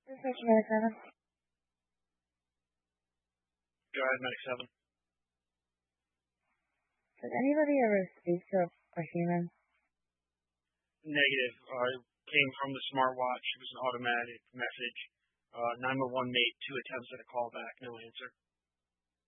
Reception Medic 7. Go ahead, Medic 7. Did anybody ever speak to a human? Negative. Came from the smartwatch. It was an automatic message. 911 made 2 attempts at a callback. No answer.